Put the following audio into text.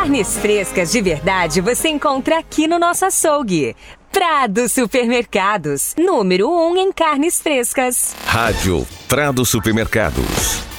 Carnes frescas de verdade você encontra aqui no nosso açougue. Prado Supermercados, número 1 em carnes frescas. Rádio Prado Supermercados.